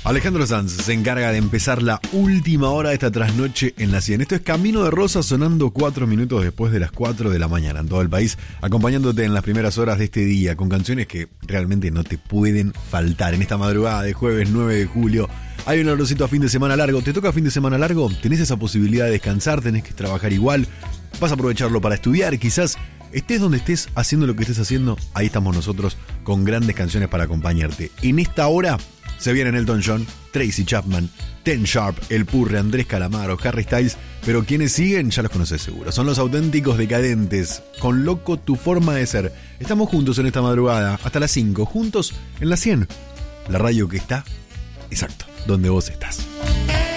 Alejandro Sanz se encarga de empezar la última hora de esta trasnoche en la 100. Esto es Camino de Rosas, sonando 4 minutos después de las 4 de la mañana en todo el país, acompañándote en las primeras horas de este día con canciones que realmente no te pueden faltar. En esta madrugada de jueves 9 de julio hay un olorcito a fin de semana largo. ¿Te toca fin de semana largo? ¿Tenés esa posibilidad de descansar? ¿Tenés que trabajar igual? ¿Vas a aprovecharlo para estudiar? Quizás estés donde estés, haciendo lo que estés haciendo. Ahí estamos nosotros con grandes canciones para acompañarte. En esta hora se vienen Elton John, Tracy Chapman, Ten Sharp, El Purre, Andrés Calamaro, Harry Styles, pero quienes siguen ya los conoces seguro. Son los Auténticos Decadentes, con Loco tu forma de ser. Estamos juntos en esta madrugada, hasta las 5, juntos en la 100. La radio que está, exacto, donde vos estás.